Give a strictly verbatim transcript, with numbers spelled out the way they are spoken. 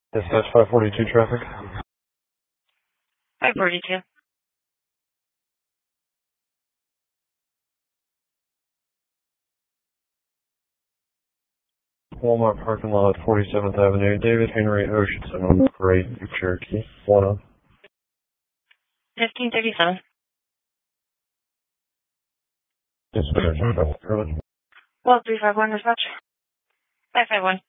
Dispatch five forty-two traffic. five forty-two. Walmart parking lot, forty-seventh Avenue, David Henry Oceanson on the Great Cherokee. One on. fifteen thirty-seven. Dispatch, Well, three five one dispatch. five five one.